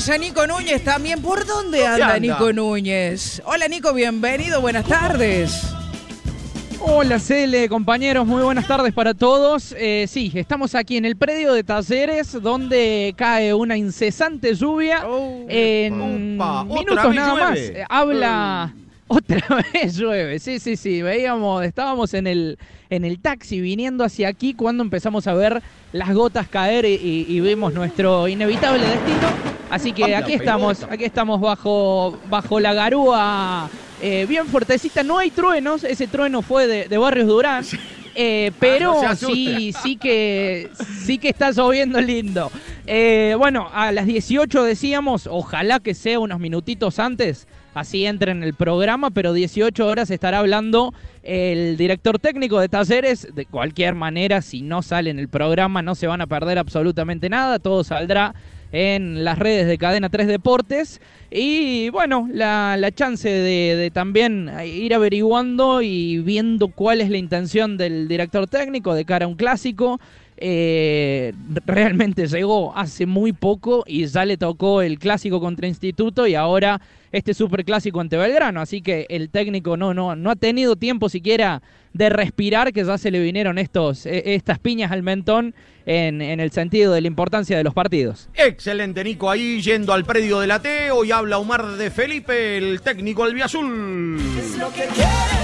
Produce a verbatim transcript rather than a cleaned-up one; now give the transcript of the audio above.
tenemos a Nico Núñez también. ¿Por dónde anda, anda Nico Núñez? Hola Nico, bienvenido, buenas tardes. Hola Cele, compañeros, muy buenas tardes para todos. Eh, sí, estamos aquí en el predio de Talleres, donde cae una incesante lluvia. Oh, en opa, minutos nada llueve. más. Eh, habla... Mm. Otra vez llueve, sí, sí, sí. Veíamos, estábamos en el, en el taxi viniendo hacia aquí cuando empezamos a ver las gotas caer y, y vimos nuestro inevitable destino. Así que aquí estamos, aquí estamos bajo, bajo la garúa. Eh, bien fuertecita, no hay truenos, ese trueno fue de, de Barrios Durán, eh, pero ah, no sí, sí que sí que está lloviendo lindo. Eh, bueno, a las dieciocho decíamos, ojalá que sea unos minutitos antes, así entre en el programa, pero dieciocho horas estará hablando el director técnico de Talleres. De cualquier manera, si no sale en el programa, no se van a perder absolutamente nada, todo saldrá en las redes de Cadena tres Deportes. Y bueno, la, la chance de, de también ir averiguando y viendo cuál es la intención del director técnico de cara a un clásico. Eh, realmente llegó hace muy poco y ya le tocó el clásico contra Instituto y ahora este superclásico ante Belgrano, así que el técnico no, no, no ha tenido tiempo siquiera de respirar, que ya se le vinieron estos, estas piñas al mentón en, en el sentido de la importancia de los partidos. Excelente, Nico, ahí yendo al predio del Ateo y habla Omar de Felipe, el técnico albiazul. Es lo que quiere.